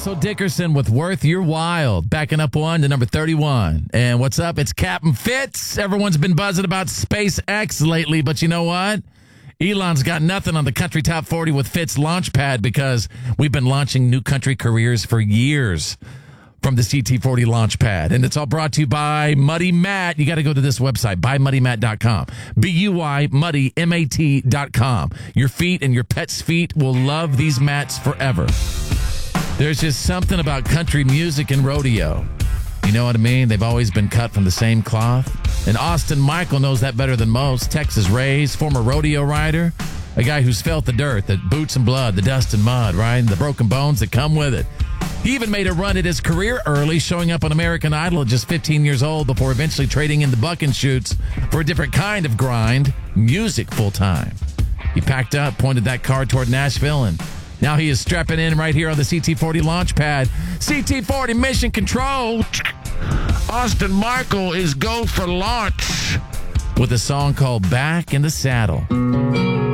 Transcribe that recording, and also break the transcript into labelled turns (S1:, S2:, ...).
S1: Russell Dickerson with Worth Your Wild, backing up one to number 31. And what's up? It's Captain Fitz. Everyone's been buzzing about SpaceX lately, but you know what? Elon's got nothing on the Country Top 40 with Fitz Launchpad because we've been launching new country careers for years from the CT40 Launchpad. And it's all brought to you by Muddy Matt. You got to go to this website, buymuddymat.com. B-U-Y, muddy, M-A-T.com. Your feet and your pet's feet will love these mats forever. There's just something about country music and rodeo. You know what I mean? They've always been cut from the same cloth. And Austin Michael knows that better than most. Texas raised, former rodeo rider, a guy who's felt the dirt, the boots and blood, the dust and mud, right? And the broken bones that come with it. He even made a run at his career early, showing up on American Idol at just 15 years old before eventually trading in the buck and shoots for a different kind of grind, music full-time. He packed up, pointed that car toward Nashville, and now he is strapping in right here on the CT40 Launchpad. CT40 Mission Control. Austin Michael is go for launch with a song called Back in the Saddle.